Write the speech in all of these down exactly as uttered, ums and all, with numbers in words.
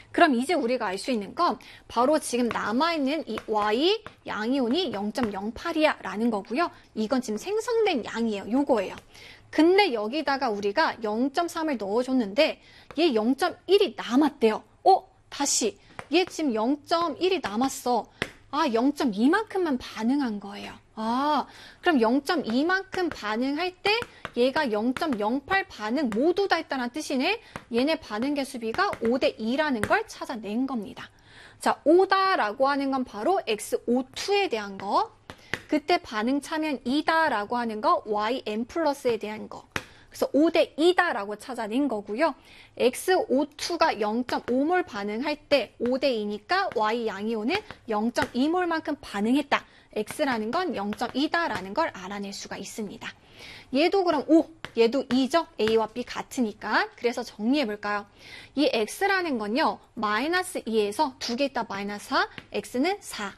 그럼 이제 우리가 알 수 있는 건 바로 지금 남아있는 이 Y 양이온이 영 점 영팔이야 라는 거고요. 이건 지금 생성된 양이에요. 요거예요. 근데 여기다가 우리가 영 점 삼을 넣어줬는데 얘 영 점 일이 남았대요. 어? 다시 얘 지금 영 점 일이 남았어. 아, 영 점 이만큼만 반응한 거예요. 아, 그럼 영 점 이만큼 반응할 때 얘가 영 점 영팔 반응 모두 다 했다는 뜻이네. 얘네 반응 개수비가 오 대 이라는 걸 찾아낸 겁니다. 자, 오다라고 하는 건 바로 엑스 오이에 대한 거. 그때 반응 차면 이다라고 하는 거 와이엔 플러스에 대한 거. 그래서 오 대 이다라고 찾아낸 거고요. 엑스 오이가 영 점 오몰 반응할 때 오 대 이니까 Y 양이온은 영 점 이몰만큼 반응했다. X라는 건 영 점 이다라는 걸 알아낼 수가 있습니다. 얘도 그럼 오, 얘도 이죠? A와 B 같으니까. 그래서 정리해볼까요? 이 X라는 건요. 마이너스 이에서 두 개 있다 마이너스 사, X는 사.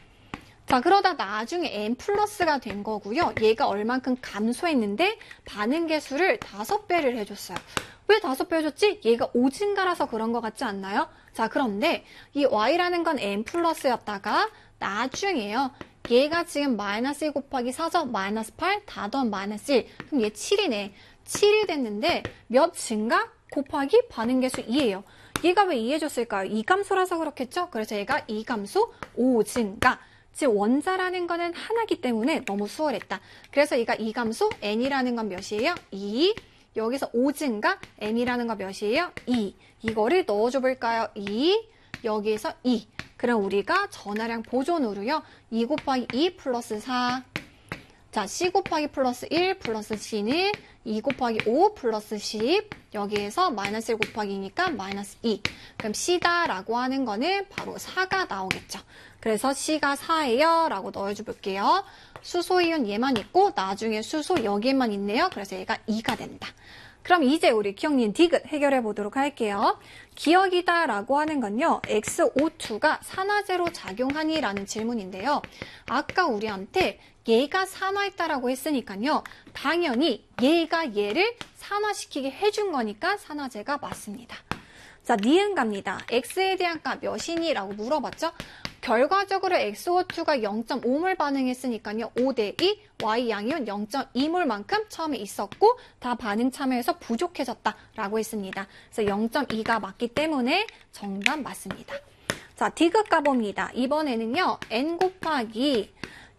자, 그러다 나중에 N 플러스가 된 거고요. 얘가 얼만큼 감소했는데 반응 개수를 다섯 배를 해줬어요. 왜 다섯 배 해줬지? 얘가 오 증가라서 그런 것 같지 않나요? 자, 그런데 이 Y라는 건 N 플러스였다가 나중에요. 얘가 지금 마이너스 일 곱하기 사죠? 마이너스 팔, 다 더한 마이너스 일. 그럼 얘 칠이네. 칠이 됐는데 몇 증가? 곱하기 반응 개수 이예요. 얘가 왜 이 해줬을까요? 이 감소라서 그렇겠죠? 그래서 얘가 이 감소 오 증가. 즉 원자라는 거는 하나기 때문에 너무 수월했다. 그래서 얘가 이 감소 n이라는 건 몇이에요? 이. 여기서 오 증가 n이라는 건 몇이에요? 이. 이거를 넣어줘 볼까요? 이. 여기에서 이. 그럼 우리가 전하량 보존으로요. 이 곱하기 이 플러스 사. 자, C 곱하기 플러스 일 플러스 C는 이 곱하기 오 플러스 십. 여기에서 마이너스 일 곱하기 이니까 마이너스 이. 그럼 C다라고 하는 거는 바로 사가 나오겠죠. 그래서 C가 사예요 라고 넣어줘 볼게요. 수소이온 얘만 있고 나중에 수소 여기에만 있네요. 그래서 얘가 이가 된다. 그럼 이제 우리 기억님 디귿 해결해 보도록 할게요. 기억이다 라고 하는 건요. 엑스 오이가 산화제로 작용하니? 라는 질문인데요. 아까 우리한테 얘가 산화했다라고 했으니까요. 당연히 얘가 얘를 산화시키게 해준 거니까 산화제가 맞습니다. 자, 니은 갑니다. X에 대한 값 몇이니? 라고 물어봤죠. 결과적으로 엑스 오이가 영 점 오몰 반응했으니까요. 오 대 이, Y 양이온 영 점 이몰만큼 처음에 있었고 다 반응 참여해서 부족해졌다라고 했습니다. 그래서 영 점 이가 맞기 때문에 정답 맞습니다. 자, 디귿 가봅니다. 이번에는요. N 곱하기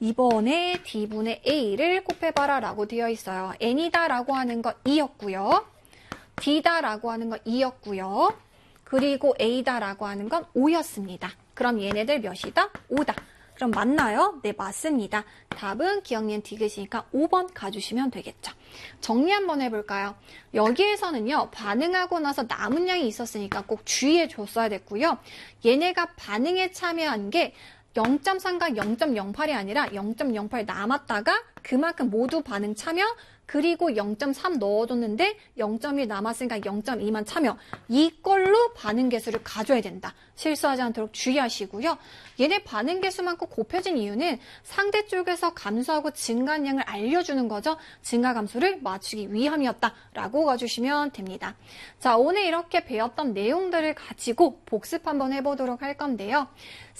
이번에 D분의 A를 곱해봐라 라고 되어 있어요. N이다 라고 하는 건 이였고요. D다 라고 하는 건 이였고요. 그리고 A다 라고 하는 건 오였습니다. 그럼 얘네들 몇이다? 오다. 그럼 맞나요? 네, 맞습니다. 답은 기억니은 디귿이니까 오 번 가주시면 되겠죠. 정리 한번 해볼까요? 여기에서는요. 반응하고 나서 남은 양이 있었으니까 꼭 주의해 줬어야 됐고요. 얘네가 반응에 참여한 게 영 점 삼과 영 점 영팔이 아니라 영 점 영팔 남았다가 그만큼 모두 반응 참여, 그리고 영 점 삼 넣어줬는데 영 점 일 남았으니까 영 점 이만 참여. 이걸로 반응 개수를 가져야 된다. 실수하지 않도록 주의하시고요. 얘네 반응 개수만큼 곱해진 이유는 상대 쪽에서 감소하고 증가한 양을 알려주는 거죠. 증가 감소를 맞추기 위함이었다라고 가주시면 됩니다. 자, 오늘 이렇게 배웠던 내용들을 가지고 복습 한번 해보도록 할 건데요.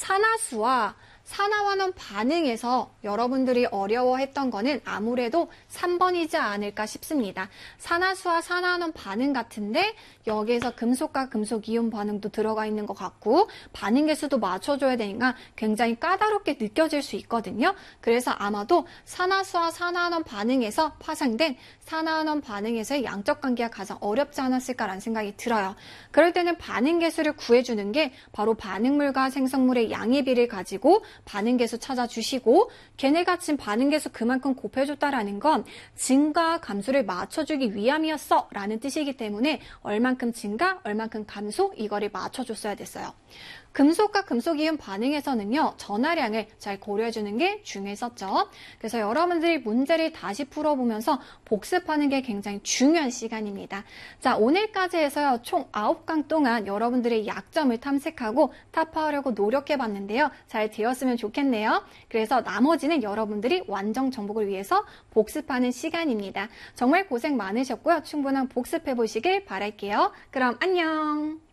산화수와 산화환원 반응에서 여러분들이 어려워했던 거는 아무래도 삼 번이지 않을까 싶습니다. 산화수와 산화환원 반응 같은데 여기에서 금속과 금속 이온 반응도 들어가 있는 것 같고 반응 개수도 맞춰줘야 되니까 굉장히 까다롭게 느껴질 수 있거든요. 그래서 아마도 산화수와 산화환원 반응에서 파생된 산화환원 반응에서의 양적 관계가 가장 어렵지 않았을까라는 생각이 들어요. 그럴 때는 반응 개수를 구해주는 게 바로 반응물과 생성물의 양의 비를 가지고 반응 개수 찾아주시고 걔네가 지금 반응 개수 그만큼 곱해줬다라는 건 증가 감소를 맞춰주기 위함이었어 라는 뜻이기 때문에 얼만큼 증가, 얼만큼 감소 이거를 맞춰줬어야 됐어요. 금속과 금속이온 반응에서는요. 전하량을 잘 고려해주는 게 중요했었죠. 그래서 여러분들이 문제를 다시 풀어보면서 복습하는 게 굉장히 중요한 시간입니다. 자, 오늘까지 해서요. 총 아홉 강 동안 여러분들의 약점을 탐색하고 타파하려고 노력해봤는데요. 잘 되었으면 좋겠네요. 그래서 나머지는 여러분들이 완전 정복을 위해서 복습하는 시간입니다. 정말 고생 많으셨고요. 충분한 복습해보시길 바랄게요. 그럼 안녕!